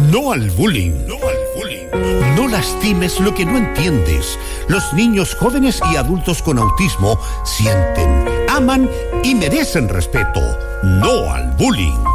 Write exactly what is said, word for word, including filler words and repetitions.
No al bullying. No al bullying. No lastimes lo que no entiendes. Los niños, jóvenes y adultos con autismo sienten, aman y merecen respeto. No al bullying.